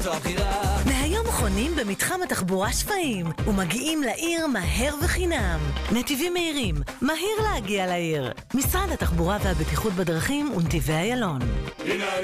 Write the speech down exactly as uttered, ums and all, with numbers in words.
מהיום חונים במתחם התחבורה שפיים ומגיעים לעיר מהר וחינם. נתיבים מהירים, מהיר להגיע לעיר. משרד התחבורה והבטיחות בדרכים ונתיבי איילון.